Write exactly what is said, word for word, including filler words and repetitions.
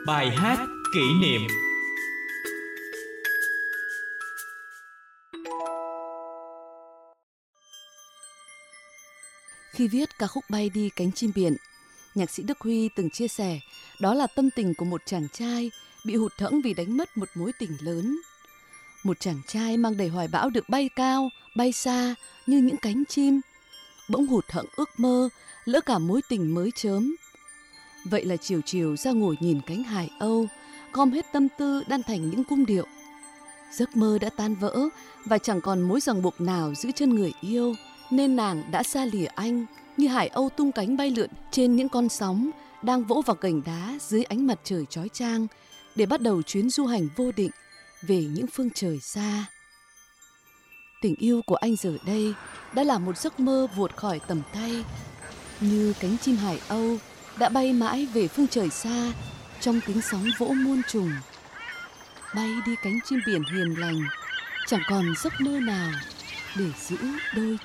Bài hát kỷ niệm. Khi viết ca khúc Bay đi cánh chim biển, nhạc sĩ Đức Huy từng chia sẻ đó là tâm tình của một chàng trai bị hụt hẫng vì đánh mất một mối tình lớn. Một chàng trai mang đầy hoài bão được bay cao, bay xa như những cánh chim, bỗng hụt hẫng ước mơ, lỡ cả mối tình mới chớm. Vậy là chiều chiều ra ngồi nhìn cánh hải âu, gom hết tâm tư đan thành những cung điệu. Giấc mơ đã tan vỡ và chẳng còn mối ràng buộc nào giữ chân người yêu, nên nàng đã xa lìa anh như hải âu tung cánh bay lượn trên những con sóng đang vỗ vào gành đá dưới ánh mặt trời chói chang để bắt đầu chuyến du hành vô định về những phương trời xa. Tình yêu của anh giờ đây đã là một giấc mơ vụt khỏi tầm tay, như cánh chim hải âu đã bay mãi về phương trời xa trong tiếng sóng vỗ muôn trùng. Bay đi cánh chim biển hiền lành, chẳng còn giấc mơ nào để giữ đôi